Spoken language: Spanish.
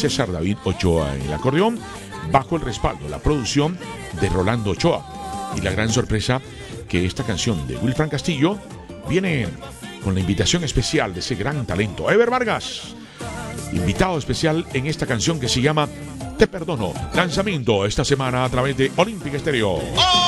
César David Ochoa en el acordeón, bajo el respaldo, la producción de Rolando Ochoa. Y la gran sorpresa que esta canción de Wilfran Castillo viene con la invitación especial de ese gran talento, Ever Vargas, invitado especial en esta canción que se llama Te Perdono, lanzamiento esta semana a través de Olímpica Estéreo.